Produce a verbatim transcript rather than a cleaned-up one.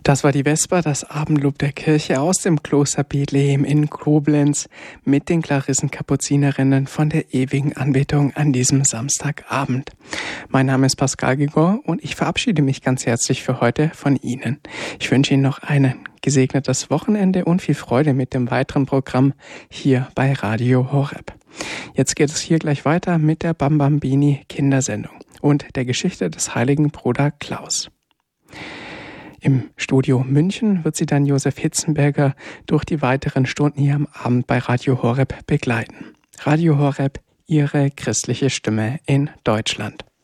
Das war die Vesper, das Abendlob der Kirche aus dem Kloster Bethlehem in Koblenz mit den Klarissenkapuzinerinnen von der ewigen Anbetung an diesem Samstagabend. Mein Name ist Pascal Gigor und ich verabschiede mich ganz herzlich für heute von Ihnen. Ich wünsche Ihnen noch ein gesegnetes Wochenende und viel Freude mit dem weiteren Programm hier bei Radio Horeb. Jetzt geht es hier gleich weiter mit der Bambambini Kindersendung und der Geschichte des heiligen Bruder Klaus. Im Studio München wird sie dann Josef Hitzenberger durch die weiteren Stunden hier am Abend bei Radio Horeb begleiten. Radio Horeb, Ihre christliche Stimme in Deutschland.